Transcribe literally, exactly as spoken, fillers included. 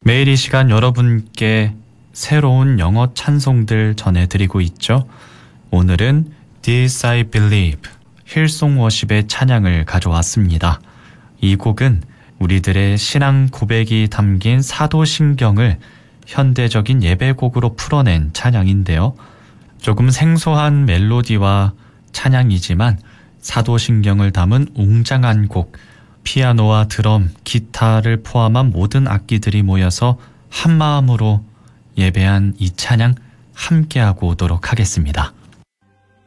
매일 이 시간 여러분께 새로운 영어 찬송들 전해드리고 있죠. 오늘은 This I Believe, 힐송 워십의 찬양을 가져왔습니다. 이 곡은 우리들의 신앙 고백이 담긴 사도신경을 현대적인 예배곡으로 풀어낸 찬양인데요. 조금 생소한 멜로디와 찬양이지만 사도신경을 담은 웅장한 곡, 피아노와 드럼, 기타를 포함한 모든 악기들이 모여서 한마음으로 예배한 이 찬양 함께하고 오도록 하겠습니다.